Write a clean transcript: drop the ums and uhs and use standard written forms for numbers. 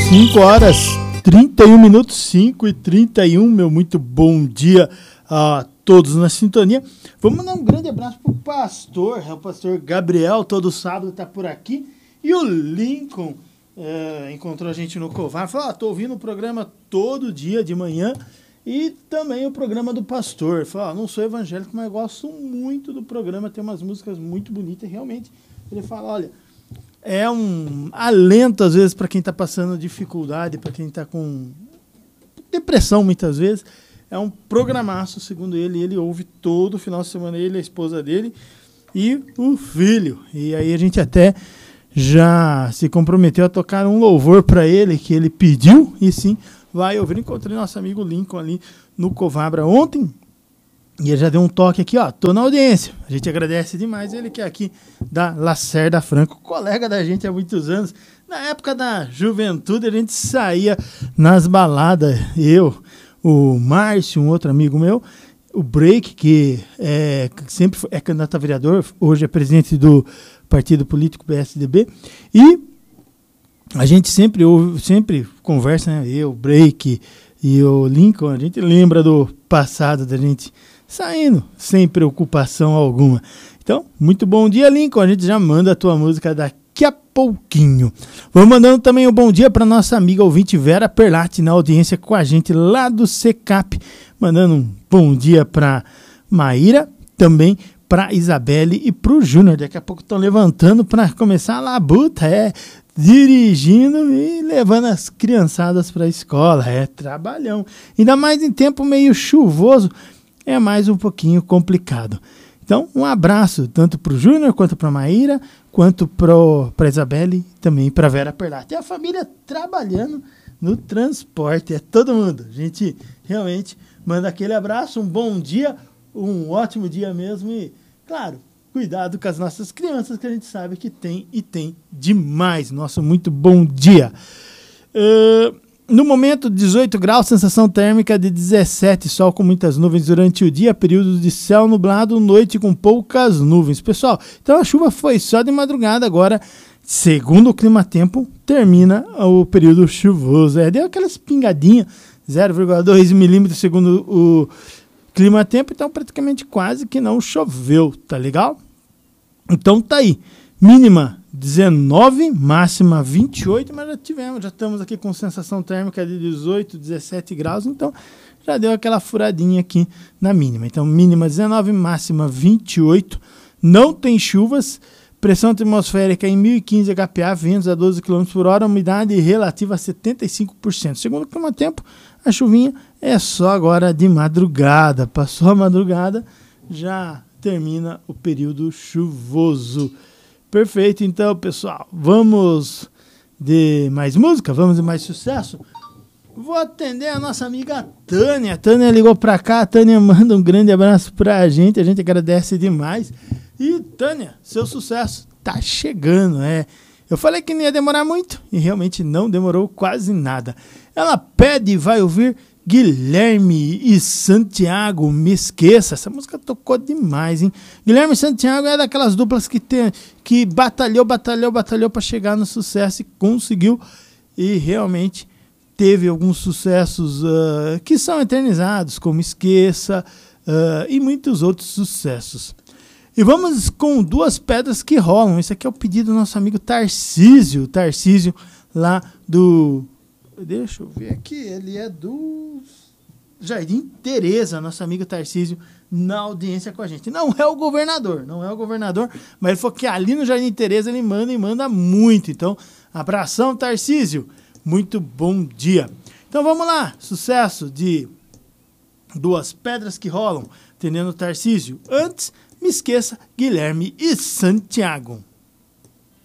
5 horas 31 minutos, 5h31, meu muito bom dia a todos na sintonia. Vamos mandar um grande abraço pro pastor, o pastor Gabriel, todo sábado tá por aqui. E o Lincoln encontrou a gente no Covar, falou, tô ouvindo o programa todo dia de manhã e também o programa do pastor. Falou, não sou evangélico, mas gosto muito do programa, tem umas músicas muito bonitas, realmente. Ele fala, olha, é um alento às vezes para quem está passando dificuldade, para quem está com depressão muitas vezes. É um programaço, segundo ele. Ele ouve todo final de semana, ele, a esposa dele e o filho. E aí a gente até já se comprometeu a tocar um louvor para ele, que ele pediu, e sim, vai ouvir. Encontrei nosso amigo Lincoln ali no Covabra ontem, e ele já deu um toque aqui, ó, tô na audiência. A gente agradece demais ele, que é aqui da Lacerda Franco, colega da gente há muitos anos. Na época da juventude, a gente saía nas baladas, eu, o Márcio, um outro amigo meu, o Break, que sempre é candidato a vereador, hoje é presidente do partido político PSDB, e a gente sempre conversa, né? Eu, o Break e o Lincoln, a gente lembra do passado da gente saindo sem preocupação alguma. Então, muito bom dia, Lincoln. A gente já manda a tua música daqui a pouquinho. Vamos mandando também um bom dia para nossa amiga ouvinte Vera Perlatti, na audiência com a gente lá do Secap. Mandando um bom dia para Maíra, também para Isabelle e para o Júnior. Daqui a pouco estão levantando para começar a labuta, dirigindo e levando as criançadas para a escola. É trabalhão. Ainda mais em tempo meio chuvoso, é mais um pouquinho complicado. Então, um abraço tanto para o Júnior, quanto para a Maíra, quanto para a Isabelle e também para a Vera Perlatti. E a família trabalhando no transporte, é todo mundo. A gente realmente manda aquele abraço, um bom dia, um ótimo dia mesmo e, claro, cuidado com as nossas crianças, que a gente sabe que tem e tem demais. Nosso muito bom dia. No momento, 18 graus, sensação térmica de 17, sol com muitas nuvens durante o dia, período de céu nublado, noite com poucas nuvens. Pessoal, então a chuva foi só de madrugada, agora, segundo o clima-tempo, termina o período chuvoso. Deu aquelas pingadinhas, 0,2 milímetros segundo o clima-tempo, então praticamente quase que não choveu, tá legal? Então tá aí, mínima 19, máxima 28, mas já estamos aqui com sensação térmica de 18, 17 graus, então já deu aquela furadinha aqui na mínima. Então mínima 19, máxima 28, não tem chuvas, pressão atmosférica em 1015 HPA, ventos a 12 km por hora, umidade relativa a 75%. Segundo o clima-tempo, a chuvinha é só agora de madrugada, passou a madrugada, já termina o período chuvoso. Perfeito, então, pessoal, vamos de mais música, vamos de mais sucesso. Vou atender a nossa amiga Tânia. A Tânia ligou pra cá, a Tânia manda um grande abraço pra gente, a gente agradece demais. E Tânia, seu sucesso tá chegando, Eu falei que não ia demorar muito e realmente não demorou quase nada. Ela pede e vai ouvir Guilherme e Santiago, Me Esqueça. Essa música tocou demais, hein? Guilherme e Santiago é daquelas duplas que batalhou para chegar no sucesso e conseguiu. E realmente teve alguns sucessos que são eternizados, como Esqueça e muitos outros sucessos. E vamos com Duas Pedras que Rolam. Esse aqui é o pedido do nosso amigo Tarcísio. Tarcísio lá do... Deixa eu ver aqui, ele é do Jardim Tereza, nosso amigo Tarcísio, na audiência com a gente. Não é o governador, mas ele falou que ali no Jardim Tereza ele manda e manda muito. Então, abração, Tarcísio, muito bom dia. Então vamos lá, sucesso de Duas Pedras que Rolam, atendendo o Tarcísio. Antes, Me Esqueça, Guilherme e Santiago.